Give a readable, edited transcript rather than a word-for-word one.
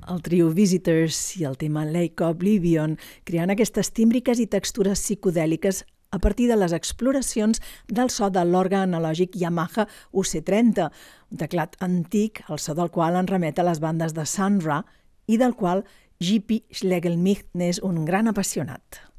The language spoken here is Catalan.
el trio Visitors i el tema Lake Oblivion, creant aquestes tímbriques i textures psicodèliques a partir de les exploracions del so de l'òrgan analògic Yamaha UC30, un teclat antic, el so del qual en remet a les bandes de Sun Ra i del qual J.P. Schlegelmich n'és un gran apassionat.